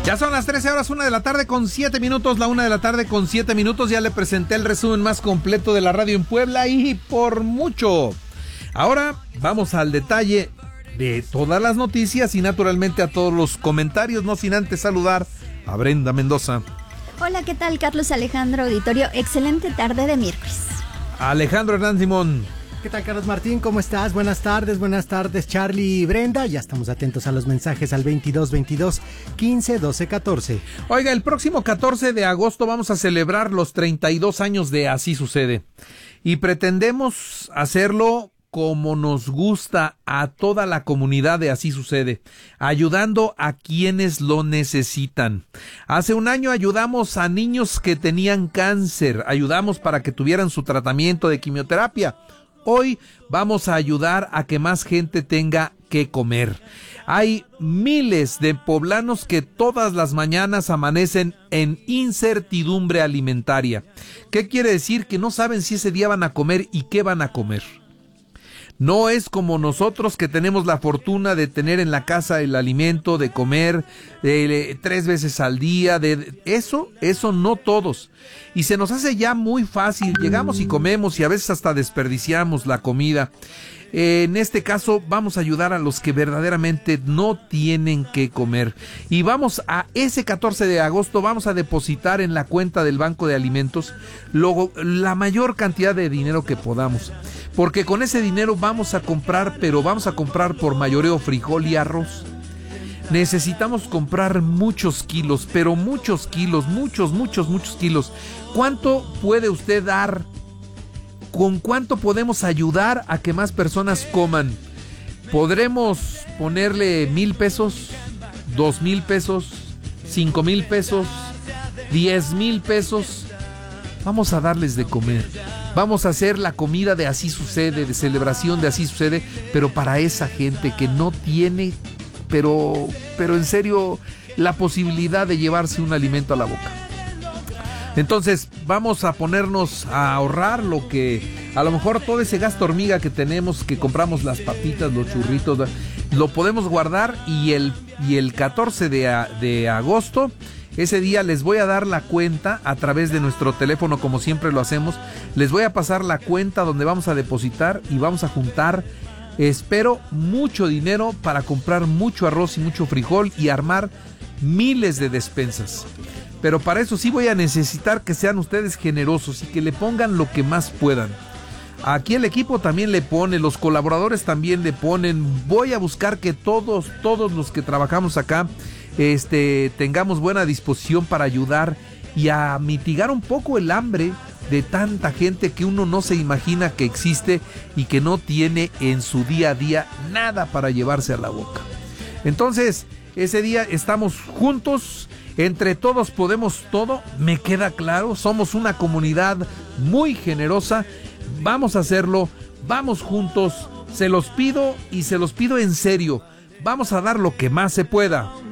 Ya son las 13 horas, 1 de la tarde con 7 minutos, la 1 de la tarde con 7 minutos. Ya le presenté el resumen más completo de la radio en Puebla y por mucho. Ahora vamos al detalle de todas las noticias y naturalmente a todos los comentarios, no sin antes saludar a Brenda Mendoza. Hola, ¿qué tal, Carlos Alejandro Auditorio? Excelente tarde de miércoles. Alejandro Hernán Simón. ¿Qué tal, Carlos Martín? ¿Cómo estás? Buenas tardes, Charlie y Brenda. Ya estamos atentos a los mensajes al 22 15 12 14. Oiga, el próximo 14 de agosto vamos a celebrar los 32 años de Así Sucede. Y pretendemos hacerlo como nos gusta a toda la comunidad de Así Sucede, ayudando a quienes lo necesitan. Hace un año ayudamos a niños que tenían cáncer, ayudamos para que tuvieran su tratamiento de quimioterapia. Hoy vamos a ayudar a que más gente tenga que comer. Hay miles de poblanos que todas las mañanas amanecen en incertidumbre alimentaria. ¿Qué quiere decir? Que no saben si ese día van a comer y qué van a comer. No es como nosotros que tenemos la fortuna de tener en la casa el alimento, de comer 3 veces al día, eso no todos. Y se nos hace ya muy fácil, llegamos y comemos y a veces hasta desperdiciamos la comida. En este caso vamos a ayudar a los que verdaderamente no tienen que comer. Y vamos a ese 14 de agosto, vamos a depositar en la cuenta del Banco de Alimentos la mayor cantidad de dinero que podamos. Porque con ese dinero vamos a comprar, pero vamos a comprar por mayoreo frijol y arroz. Necesitamos comprar muchos kilos, pero muchos kilos, muchos kilos. ¿Cuánto puede usted dar? ¿Con cuánto podemos ayudar a que más personas coman? ¿Podremos ponerle 1,000 pesos, 2,000 pesos, 5,000 pesos, 10,000 pesos? Vamos a darles de comer. Vamos a hacer la comida de Así Sucede, de celebración de Así Sucede, pero para esa gente que no tiene, pero en serio, la posibilidad de llevarse un alimento a la boca. Entonces vamos a ponernos a ahorrar lo que, a lo mejor todo ese gasto hormiga que tenemos, que compramos las papitas, los churritos, lo podemos guardar y el 14 de agosto, ese día les voy a dar la cuenta a través de nuestro teléfono, como siempre lo hacemos. Les voy a pasar la cuenta donde vamos a depositar y vamos a juntar, espero, mucho dinero para comprar mucho arroz y mucho frijol y armar miles de despensas. Pero para eso sí voy a necesitar que sean ustedes generosos y que le pongan lo que más puedan. Aquí el equipo también le pone, los colaboradores también le ponen. Voy a buscar que todos los que trabajamos acá tengamos buena disposición para ayudar y a mitigar un poco el hambre de tanta gente que uno no se imagina que existe y que no tiene en su día a día nada para llevarse a la boca. Entonces, ese día estamos juntos, entre todos podemos todo, me queda claro, somos una comunidad muy generosa, vamos a hacerlo, vamos juntos, se los pido y se los pido en serio, vamos a dar lo que más se pueda.